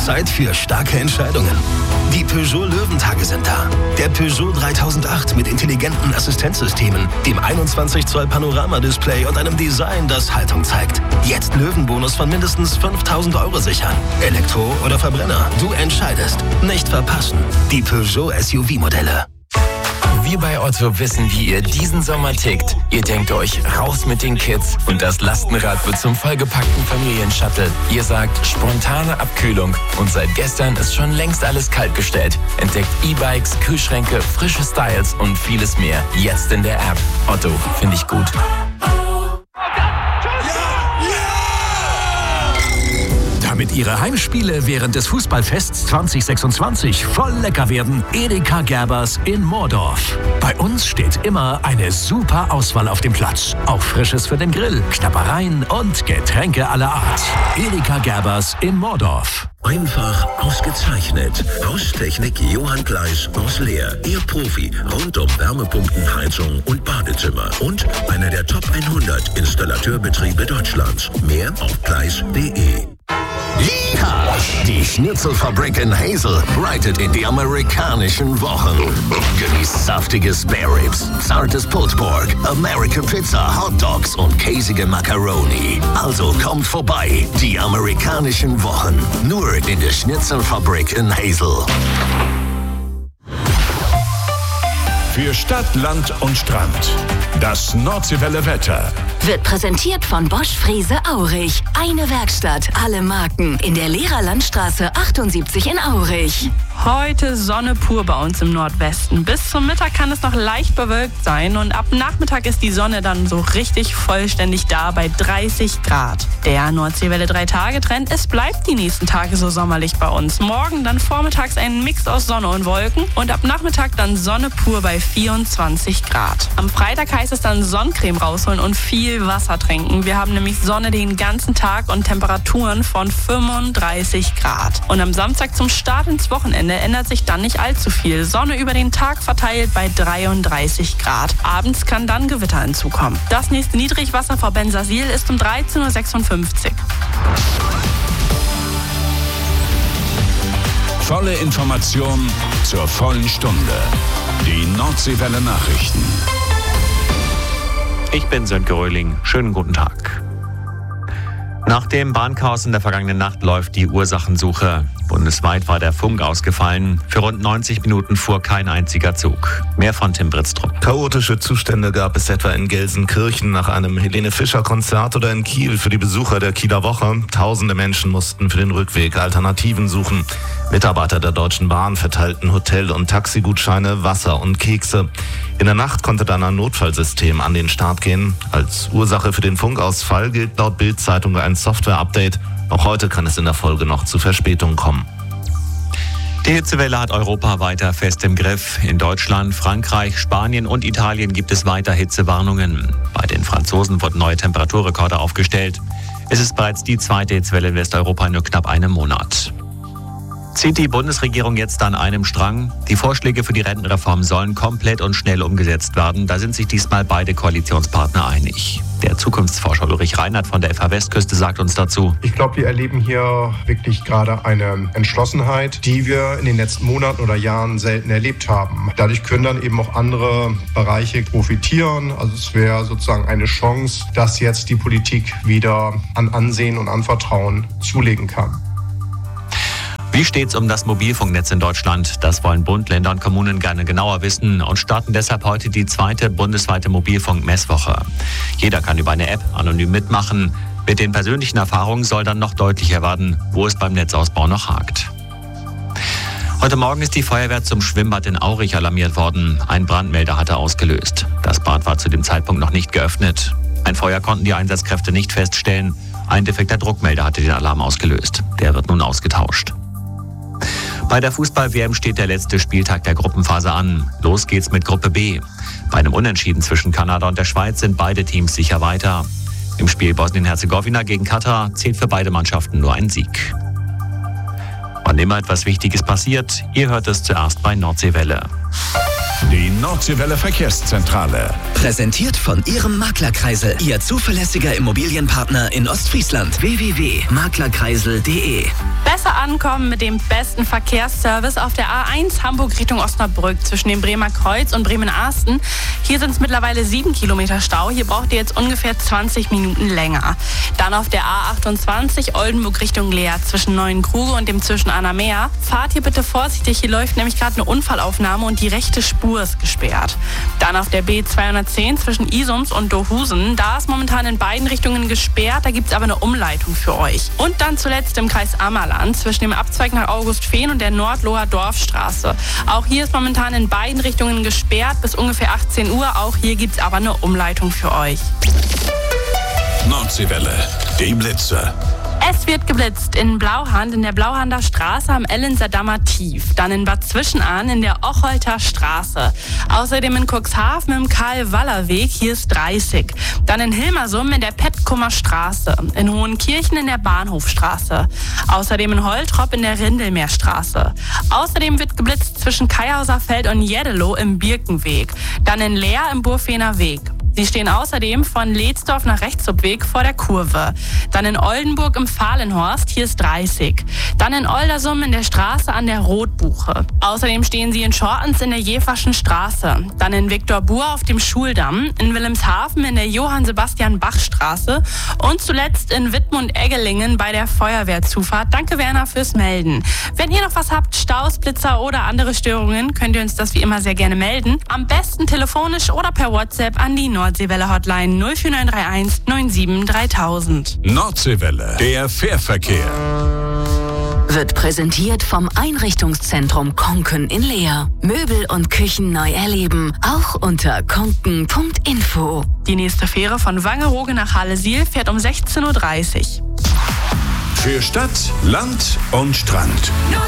Zeit für starke Entscheidungen. Die Peugeot Löwentage sind da. Der Peugeot 3008 mit intelligenten Assistenzsystemen, dem 21 Zoll Panoramadisplay und einem Design, das Haltung zeigt. Jetzt Löwenbonus von mindestens 5.000 € sichern. Elektro oder Verbrenner, du entscheidest. Nicht verpassen. Die Peugeot SUV-Modelle. Wir bei Otto wissen, wie ihr diesen Sommer tickt. Ihr denkt euch, raus mit den Kids und das Lastenrad wird zum vollgepackten Familienshuttle. Ihr sagt, spontane Abkühlung und seit gestern ist schon längst alles kaltgestellt. Entdeckt E-Bikes, Kühlschränke, frische Styles und vieles mehr. Jetzt in der App. Otto, finde ich gut. Damit Ihre Heimspiele während des Fußballfests 2026 voll lecker werden, Edeka Gerbers in Moordorf. Bei uns steht immer eine super Auswahl auf dem Platz. Auch Frisches für den Grill, Knabbereien und Getränke aller Art. Edeka Gerbers in Moordorf. Einfach ausgezeichnet. Haustechnik Johann Gleis aus Leer. Ihr Profi rund um Wärmepumpen, Heizung und Badezimmer. Und einer der Top 100 Installateurbetriebe Deutschlands. Mehr auf gleis.de. Ja, die Schnitzelfabrik in Hazel reitet in die amerikanischen Wochen. Genießt saftige Spare Ribs, zartes Pulled Pork, American Pizza, Hot Dogs und käsige Macaroni. Also kommt vorbei, die amerikanischen Wochen. Nur in der Schnitzelfabrik in Hazel. Für Stadt, Land und Strand. Das Nordseewelle Wetter. Wird präsentiert von Bosch Frese Aurich. Eine Werkstatt, alle Marken. In der Lehrerlandstraße 78 in Aurich. Heute Sonne pur bei uns im Nordwesten. Bis zum Mittag kann es noch leicht bewölkt sein und ab Nachmittag ist die Sonne dann so richtig vollständig da bei 30 Grad. Der Nordseewelle 3-Tage-Trend, es bleibt die nächsten Tage so sommerlich bei uns. Morgen dann vormittags ein Mix aus Sonne und Wolken und ab Nachmittag dann Sonne pur bei 24 Grad. Am Freitag heißt es dann Sonnencreme rausholen und viel Wasser trinken. Wir haben nämlich Sonne den ganzen Tag und Temperaturen von 35 Grad. Und am Samstag zum Start ins Wochenende ändert sich dann nicht allzu viel. Sonne über den Tag verteilt bei 33 Grad. Abends kann dann Gewitter hinzukommen. Das nächste Niedrigwasser vor Bensersiel ist um 13.56 Uhr. Volle Information zur vollen Stunde. Die Nordseewelle Nachrichten. Ich bin Sönke Röhling. Schönen guten Tag. Nach dem Bahnchaos in der vergangenen Nacht läuft die Ursachensuche. Bundesweit war der Funk ausgefallen. Für rund 90 Minuten fuhr kein einziger Zug. Mehr von Tim Britztrup. Chaotische Zustände gab es etwa in Gelsenkirchen nach einem Helene-Fischer-Konzert oder in Kiel für die Besucher der Kieler Woche. Tausende Menschen mussten für den Rückweg Alternativen suchen. Mitarbeiter der Deutschen Bahn verteilten Hotel- und Taxigutscheine, Wasser und Kekse. In der Nacht konnte dann ein Notfallsystem an den Start gehen. Als Ursache für den Funkausfall gilt laut Bild-Zeitung ein Software-Update. Auch heute kann es in der Folge noch zu Verspätungen kommen. Die Hitzewelle hat Europa weiter fest im Griff. In Deutschland, Frankreich, Spanien und Italien gibt es weiter Hitzewarnungen. Bei den Franzosen wurden neue Temperaturrekorde aufgestellt. Es ist bereits die zweite Hitzewelle in Westeuropa in nur knapp einem Monat. Zieht die Bundesregierung jetzt an einem Strang? Die Vorschläge für die Rentenreform sollen komplett und schnell umgesetzt werden. Da sind sich diesmal beide Koalitionspartner einig. Der Zukunftsforscher Ulrich Reinhardt von der FH Westküste sagt uns dazu. Ich glaube, wir erleben hier wirklich gerade eine Entschlossenheit, die wir in den letzten Monaten oder Jahren selten erlebt haben. Dadurch können dann eben auch andere Bereiche profitieren. Also es wäre sozusagen eine Chance, dass jetzt die Politik wieder an Ansehen und an Vertrauen zulegen kann. Wie steht's um das Mobilfunknetz in Deutschland? Das wollen Bund, Länder und Kommunen gerne genauer wissen und starten deshalb heute die zweite bundesweite Mobilfunk-Messwoche. Jeder kann über eine App anonym mitmachen. Mit den persönlichen Erfahrungen soll dann noch deutlicher werden, wo es beim Netzausbau noch hakt. Heute Morgen ist die Feuerwehr zum Schwimmbad in Aurich alarmiert worden. Ein Brandmelder hatte ausgelöst. Das Bad war zu dem Zeitpunkt noch nicht geöffnet. Ein Feuer konnten die Einsatzkräfte nicht feststellen. Ein defekter Druckmelder hatte den Alarm ausgelöst. Der wird nun ausgetauscht. Bei der Fußball-WM steht der letzte Spieltag der Gruppenphase an. Los geht's mit Gruppe B. Bei einem Unentschieden zwischen Kanada und der Schweiz sind beide Teams sicher weiter. Im Spiel Bosnien-Herzegowina gegen Katar zählt für beide Mannschaften nur ein Sieg. Wann immer etwas Wichtiges passiert, ihr hört es zuerst bei Nordseewelle. Die Nordseewelle Verkehrszentrale. Präsentiert von Ihrem Maklerkreisel. Ihr zuverlässiger Immobilienpartner in Ostfriesland. www.maklerkreisel.de Besser ankommen mit dem besten Verkehrsservice auf der A1 Hamburg Richtung Osnabrück zwischen dem Bremer Kreuz und Bremen-Arsten. Hier sind es mittlerweile 7 Kilometer Stau. Hier braucht ihr jetzt ungefähr 20 Minuten länger. Dann auf der A28 Oldenburg Richtung Leer zwischen Neuenkruge und dem Zwischen-Anna-Meer. Fahrt hier bitte vorsichtig. Hier läuft nämlich gerade eine Unfallaufnahme und die rechte Spur ist gesperrt. Dann auf der B210 zwischen Isums und Dohusen. Da ist momentan in beiden Richtungen gesperrt. Da gibt es aber eine Umleitung für euch. Und dann zuletzt im Kreis Ammerland zwischen dem Abzweig nach Augustfehn und der Nordloher Dorfstraße. Auch hier ist momentan in beiden Richtungen gesperrt bis ungefähr 18 Uhr. Auch hier gibt es aber eine Umleitung für euch. Nordseewelle, die Blitze. Es wird geblitzt in Blauhand, in der Blauhander Straße am Ellenser Dammer Tief. Dann in Bad Zwischenahn in der Ocholter Straße. Außerdem in Cuxhaven im Karl-Waller-Weg, hier ist 30. Dann in Hilmersum in der Pettkummer Straße. In Hohenkirchen in der Bahnhofstraße. Außerdem in Holtrop in der Rindelmeerstraße. Außerdem wird geblitzt zwischen Kaihauser Feld und Jeddelo im Birkenweg. Dann in Leer im Burfener Weg. Sie stehen außerdem von Lehtsdorf nach Rechtshupweg vor der Kurve. Dann in Oldenburg im Fahlenhorst, hier ist 30. Dann in Oldersum in der Straße an der Rotbuche. Außerdem stehen sie in Schortens in der Jeverschen Straße. Dann in Viktorbur auf dem Schuldamm, in Wilhelmshaven in der Johann-Sebastian-Bach-Straße und zuletzt in Wittmund-Eggelingen bei der Feuerwehrzufahrt. Danke, Werner, fürs Melden. Wenn ihr noch was habt, Staus, Blitzer oder andere Störungen, könnt ihr uns das wie immer sehr gerne melden. Am besten telefonisch oder per WhatsApp an die Nordseewelle Hotline 04931 97 3000. Nordseewelle, der Fährverkehr. Wird präsentiert vom Einrichtungszentrum Konken in Leer. Möbel und Küchen neu erleben, auch unter konken.info. Die nächste Fähre von Wangerooge nach Halle-Siel fährt um 16:30 Uhr. Für Stadt, Land und Strand.